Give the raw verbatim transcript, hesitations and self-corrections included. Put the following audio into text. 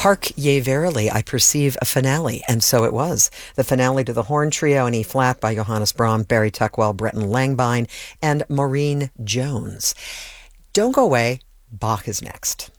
Hark ye verily, I perceive a finale, and so it was. The finale to the horn trio in E-flat by Johannes Brahms, Barry Tuckwell, Breton Langbein, and Maureen Jones. Don't go away, Bach is next.